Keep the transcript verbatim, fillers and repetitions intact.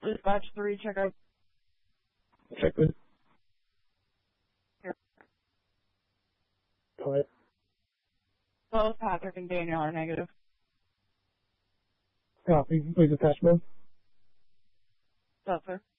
Dispatch three, check out. Check with. Here. Go ahead. Both Patrick and Daniel are negative. Copy. Please attach both. So, sir.